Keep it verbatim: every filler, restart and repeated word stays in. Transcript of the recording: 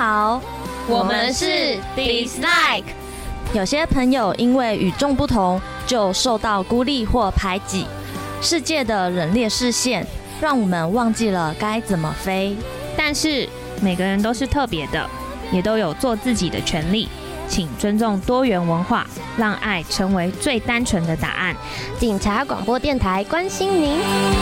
好， 我们是 Dislike。 有些朋友因为与众不同，就受到孤立或排挤。世界的冷冽视线，让我们忘记了该怎么飞。 但是每个人都是特别的，也都有做自己的权利。请尊重多元文化，让爱成为最单纯的答案。 警察广播电台关心您。